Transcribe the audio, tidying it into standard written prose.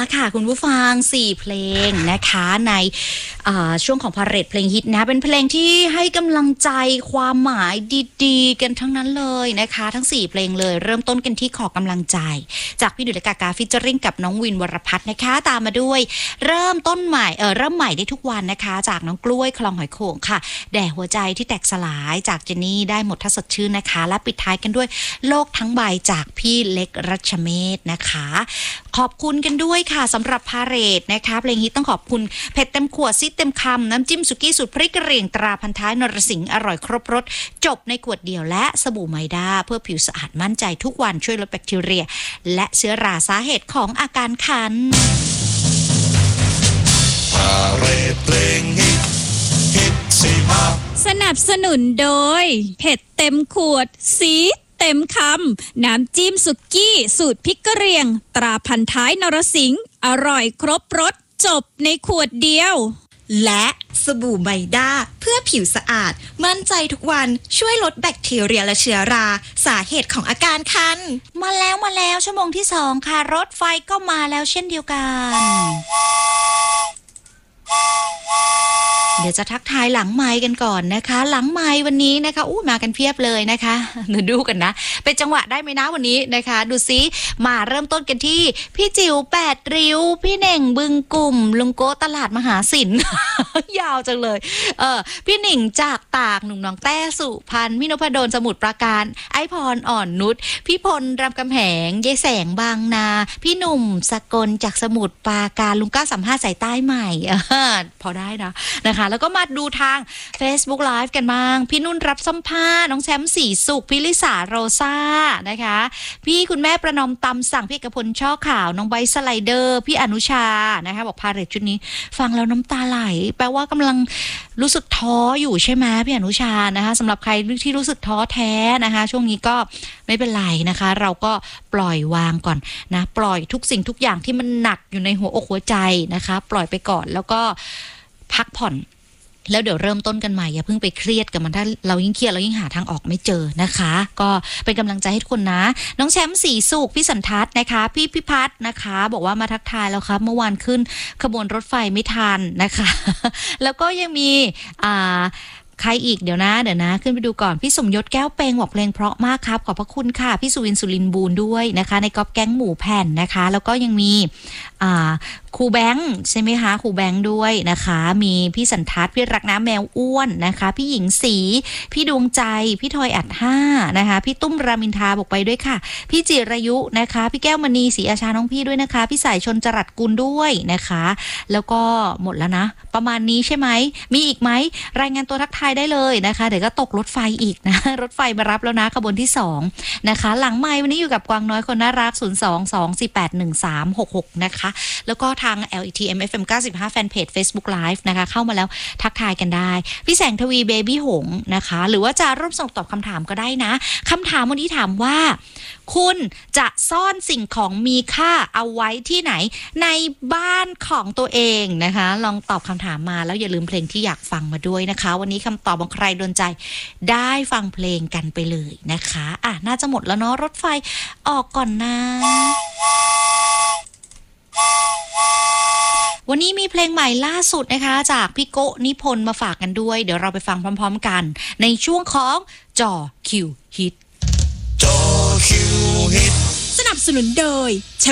ค่ะคุณผู้ฟัง4เพลงนะคะในช่วงของพาเหรดเพลงฮิตนะเป็นเพลงที่ให้กำลังใจความหมายดีๆกันทั้งนั้นเลยนะคะทั้ง4เพลงเลยเริ่มต้นกันที่ขอกำลังใจจากพี่ดุลกากาฟิชเจอริ่งกับน้องวินวรพัฒน์นะคะตามมาด้วยเริ่มใหม่ได้ทุกวันนะคะจากน้องกล้วยคลองหอยโข่งค่ะแด่หัวใจที่แตกสลายจากเจนนี่ได้หมดถ้าสดชื่นนะคะและปิดท้ายกันด้วยโลกทั้งใบจากพี่เล็กรัชเมธนะคะขอบคุณกันด้วยค่ะสำหรับพาเหรดนะคะเพลงฮิตต้องขอบคุณเผ็ดเต็มขวดซิดเต็มคำน้ำจิ้มสุกี้สูตรพริกกระเหรี่ยงตราพันท้ายนรสิงห์อร่อยครบรสจบในขวดเดียวและสบู่ไมด้าเพื่อผิวสะอาดมั่นใจทุกวันช่วยลดแบคทีเรียและเชื้อราสาเหตุของอาการคันพาเหรดเพลงฮิตสนับสนุนโดยเผ็ดเต็มขวดซีดเต็มคำน้ำจิ้มสุกี้สูตรพริกกระเหรี่ยงตราพันท้ายนรสิงห์อร่อยครบรสจบในขวดเดียวและสบู่ไมด้าเพื่อผิวสะอาดมั่นใจทุกวันช่วยลดแบคทีเรียและเชื้อราสาเหตุของอาการคันมาแล้วชั่วโมงที่2ค่ะรถไฟก็มาแล้วเช่นเดียวกันเดี๋ยวจะทักทายหลังไมค์กันก่อนนะคะหลังไมค์วันนี้นะคะมากันเพียบเลยนะคะเดี๋ยวดูกันนะเป็นจังหวะได้ไหมนะวันนี้นะคะดูซิมาเริ่มต้นกันที่พี่จิ๋ว8ริ้วพี่เน่งบึงกลุ่มลุงโก้ตลาดมหาสิน ยาวจังเลยพี่หนิงจากตากหนุ่มน้องแต้สุพรรณพี่นพดลสมุทรปราการไอพรอ่อนนุชพี่พลรำกำแหงยายแสงบางนาพี่หนุ่มสกลจากสมุทรปราการลุง935สายใต้ใหม่พอได้นะคะแล้วก็มาดูทาง Facebook Live กันบ้างพี่นุ่นรับส้มผ้าน้องแชมป์สีสุขพี่ลิสาโรซ่านะคะพี่คุณแม่ประนอมตำสั่งพี่เอกพลช่อข่าวน้องใบสไลเดอร์พี่อนุชานะคะบอกพาเหรดชุดนี้ฟังแล้วน้ำตาไหลแปลว่ากำลังรู้สึกท้ออยู่ใช่ไหมพี่อนุชานะคะสำหรับใครที่รู้สึกท้อแท้นะคะช่วงนี้ก็ไม่เป็นไรนะคะเราก็ปล่อยวางก่อนนะปล่อยทุกสิ่งทุกอย่างที่มันหนักอยู่ในหัวอกหัวใจนะคะปล่อยไปก่อนแล้วก็พักผ่อนแล้วเดี๋ยวเริ่มต้นกันใหม่อย่าเพิ่งไปเครียดกับมันถ้าเรายิ่งเครียดเรายิ่งหาทางออกไม่เจอนะคะก็เป็นกำลังใจให้ทุกคนนะน้องแชมป์สีสุขพี่สันทัศน์นะคะพี่พิพัฒน์นะคะบอกว่ามาทักทายแล้วครับเมื่อวานขึ้นขบวนรถไฟไม่ทันนะคะแล้วก็ยังมีใครอีกเดี๋ยวนะขึ้นไปดูก่อนพี่สมยศแก้วเปงบอกเพลงเพราะมากครับขอบพระคุณค่ะพี่สุวินสุรินทร์บูรณ์ด้วยนะคะในก๊อปแก๊งหมูแผ่นนะคะแล้วก็ยังมีครูแบงค์ใช่ไหมคะครูแบงค์ด้วยนะคะมีพี่สันทัศน์พี่รักน้ำแมวอ้วนนะคะพี่หญิงศรีพี่ดวงใจพี่ทอยอัด5นะคะพี่ตุ้มรามินทาบอกไปด้วยค่ะพี่จิรายุนะคะพี่แก้วมณีศรีอาชาน้องพี่ด้วยนะคะพี่สายชนจรัสกุลด้วยนะคะแล้วก็หมดแล้วนะประมาณนี้ใช่ไหมมีอีกไหมรายงานตัวทักทายได้เลยนะคะเดี๋ยวก็ตกรถไฟอีกนะรถไฟมารับแล้วนะขบวนที่2นะคะหลังไมค์วันนี้อยู่กับกวางน้อยคนน่ารัก022481366นะคะแล้วก็ทาง LETM FM 95 Fanpage Facebook Live นะคะเข้ามาแล้วทักทายกันได้พี่แสงทวีเบบี้หงนะคะหรือว่าจะร่วมส่งตอบคำถามก็ได้นะคำถามวันนี้ถามว่าคุณจะซ่อนสิ่งของมีค่าเอาไว้ที่ไหนในบ้านของตัวเองนะคะลองตอบคำถามมาแล้วอย่าลืมเพลงที่อยากฟังมาด้วยนะคะวันนี้คำตอบของใครโดนใจได้ฟังเพลงกันไปเลยนะคะน่าจะหมดแล้วเนาะรถไฟออกก่อนนะวันนี้มีเพลงใหม่ล่าสุดนะคะจากพี่โกนิพนธ์มาฝากกันด้วยเดี๋ยวเราไปฟังพร้อมๆกันในช่วงของจอคิวฮิตจอคิวฮิตสนับสนุนโดย